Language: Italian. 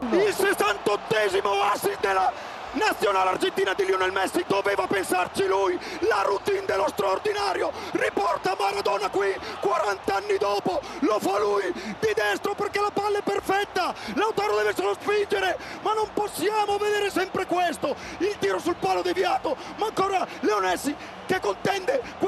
Il 68esimo assist della nazionale argentina di Lionel Messi, doveva pensarci lui, la routine dello straordinario, riporta Maradona qui, 40 anni dopo, lo fa lui, di destro perché la palla è perfetta, Lautaro deve solo spingere, ma non possiamo vedere sempre questo, il tiro sul palo deviato, ma ancora Leo Messi che contende